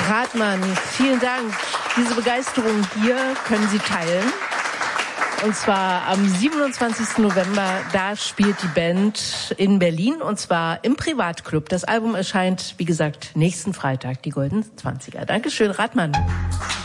Rathmann, vielen Dank. Diese Begeisterung hier können Sie teilen. Und zwar am 27. November, da spielt die Band in Berlin und zwar im Privatclub. Das Album erscheint, wie gesagt, nächsten Freitag, die Goldenen 20er. Dankeschön, Rathmann.